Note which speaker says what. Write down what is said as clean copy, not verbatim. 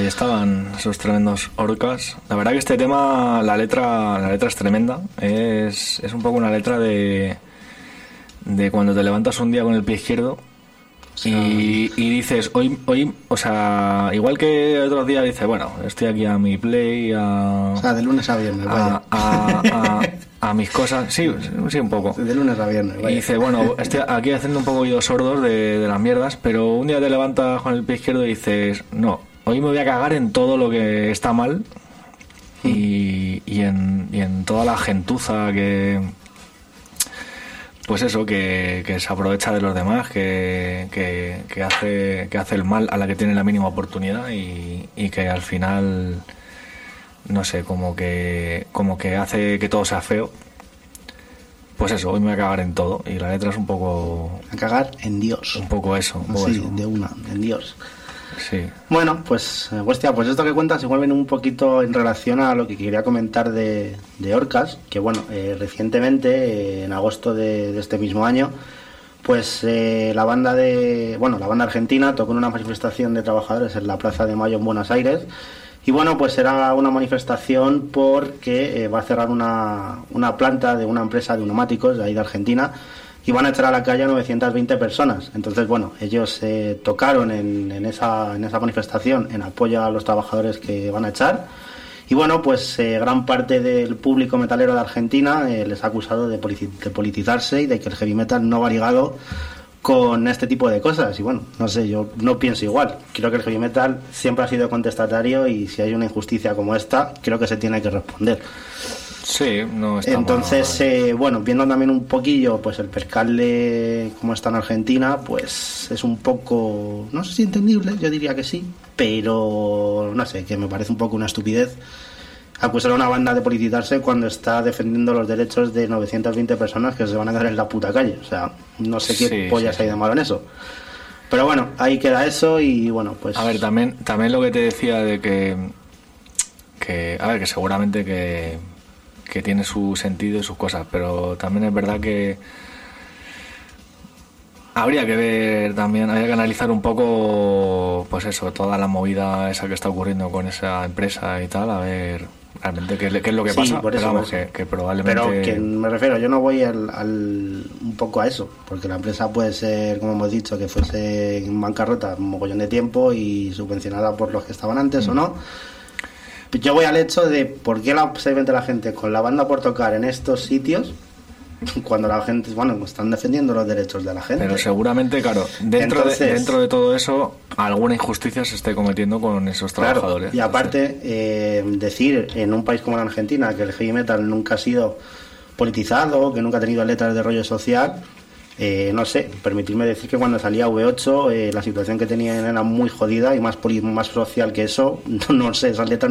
Speaker 1: Ahí estaban esos tremendos Orcas. La verdad que este tema, la letra es tremenda. Es un poco una letra de cuando te levantas un día con el pie izquierdo y dices, hoy, o sea, igual que otros días dices, bueno, estoy aquí a mi play,
Speaker 2: o sea, de lunes a viernes, vaya.
Speaker 1: A mis cosas, sí, un poco.
Speaker 2: De lunes a viernes, vaya.
Speaker 1: Y dices, bueno, estoy aquí haciendo un poco oídos sordos de las mierdas, pero un día te levantas con el pie izquierdo y dices, no, hoy me voy a cagar en todo lo que está mal y en toda la gentuza que... Pues eso, que se aprovecha de los demás, que hace el mal a la que tiene la mínima oportunidad y que al final, no sé, como que hace que todo sea feo. Pues eso, hoy me voy a cagar en todo y la letra es un poco...
Speaker 2: A cagar en Dios.
Speaker 1: Un poco eso.
Speaker 2: Sí,
Speaker 1: eso.
Speaker 2: de una, en Dios.
Speaker 1: Sí.
Speaker 2: Bueno, pues, hostia, pues esto que cuentas igual viene un poquito en relación a lo que quería comentar de Orcas, que bueno, recientemente, en agosto de este mismo año, pues la banda argentina tocó en una manifestación de trabajadores en la Plaza de Mayo en Buenos Aires, y bueno, pues era una manifestación porque va a cerrar una planta de una empresa de neumáticos de ahí de Argentina, y van a echar a la calle a 920 personas. Entonces, bueno, ellos tocaron en esa manifestación en apoyo a los trabajadores que van a echar. Y bueno, pues gran parte del público metalero de Argentina les ha acusado de politizarse y de que el heavy metal no va ligado con este tipo de cosas. Y bueno, no sé, yo no pienso igual. Creo que el heavy metal siempre ha sido contestatario y si hay una injusticia como esta, creo que se tiene que responder.
Speaker 1: Sí, no está
Speaker 2: entonces bueno, viendo también un poquillo pues el percal de cómo está en Argentina, pues es un poco, no sé si entendible, yo diría que sí, pero no sé, que me parece un poco una estupidez acusar a una banda de politizarse cuando está defendiendo los derechos de 920 personas que se van a quedar en la puta calle. O sea, no sé qué pollas hay de malo en eso. Pero bueno, ahí queda eso y bueno, pues...
Speaker 1: A ver, también lo que te decía de que a ver, que seguramente que tiene su sentido y sus cosas, pero también es verdad que habría que ver también, habría que analizar un poco, pues eso, toda la movida esa que está ocurriendo con esa empresa y tal, a ver realmente qué es lo que pasa,
Speaker 2: por eso,
Speaker 1: pero vamos, que probablemente...
Speaker 2: Pero que me refiero, yo no voy un poco a eso, porque la empresa puede ser, como hemos dicho, que fuese en bancarrota un mogollón de tiempo y subvencionada por los que estaban antes o no. Yo voy al hecho de por qué se vende la gente con la banda por tocar en estos sitios cuando la gente, bueno, están defendiendo los derechos de la gente.
Speaker 1: Pero seguramente, claro, dentro de todo eso, alguna injusticia se esté cometiendo con esos trabajadores.
Speaker 2: Claro, y aparte, decir en un país como la Argentina que el heavy metal nunca ha sido politizado, que nunca ha tenido letras de rollo social, no sé, permitirme decir que cuando salía V8 la situación que tenían era muy jodida y más social que eso, no sé, esas letras